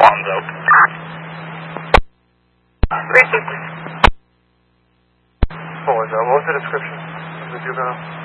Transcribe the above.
Alfonso. 360. What was the description of the juvenile?